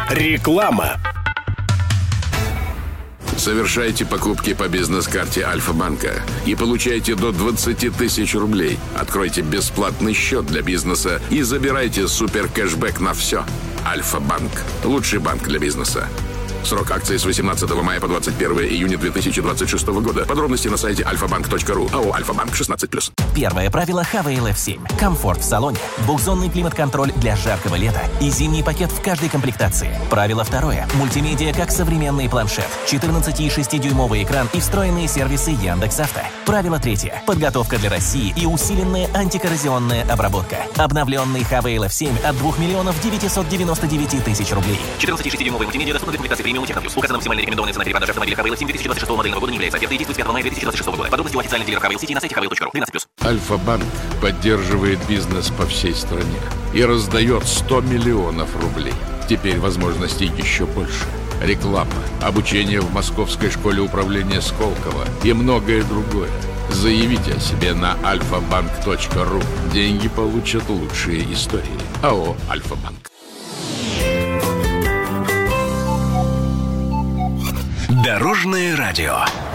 Реклама. Совершайте покупки по бизнес-карте Альфа-банка и получайте до 20 тысяч рублей. Откройте бесплатный счет для бизнеса и забирайте суперкэшбэк на все. Альфа-банк. Лучший банк для бизнеса. Срок акции с 18 мая по 21 июня 2026 года. Подробности на сайте alfabank.ru. АО «Альфа-банк» 16+. Первое правило Honeywell F7. Комфорт в салоне, двухзонный климат-контроль для жаркого лета и зимний пакет в каждой комплектации. Правило второе. Мультимедиа как современный планшет, 14,6-дюймовый экран и встроенные сервисы Яндекс.Авто. Правило третье. Подготовка для России и усиленная антикоррозионная обработка. Обновленный Honeywell F7 от 2 999 000 рублей. 14,6-дюймовый мультимедиа доступны в комплектации премиум Техноплюс. Указана максимальная рекомендованная цена перепродажи автомобиля Honeywell 7 2026 модельного года не является офертой и действует с 5 мая 2026 года. Подробности у официальных дилеров Honeywell City на сайте honeywell.ru. 12+. Альфа-банк поддерживает бизнес по всей стране и раздает 100 миллионов рублей. Теперь возможностей еще больше. Реклама, обучение в Московской школе управления Сколково и многое другое. Заявите о себе на alfabank.ru. Деньги получат лучшие истории. АО «Альфа-банк». Дорожное радио.